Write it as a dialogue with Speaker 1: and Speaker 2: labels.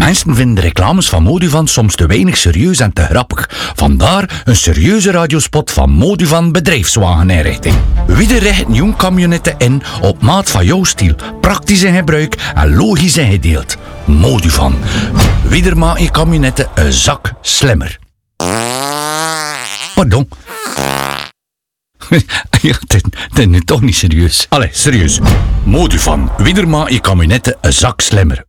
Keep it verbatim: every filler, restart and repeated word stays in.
Speaker 1: Mensen vinden de reclames van Moduvan soms te weinig serieus en te grappig. Vandaar een serieuze radiospot van Moduvan Bedrijfswageninrichting. Wie richt nieuw camionetten in op maat van jouw stiel, praktisch in gebruik en logisch ingedeeld. Moduvan. Wie maakt je camionetten een zak slimmer. Pardon. Ja, dit is nu toch niet serieus. Allee, serieus. Moduvan. Wie maakt je camionetten een zak slimmer.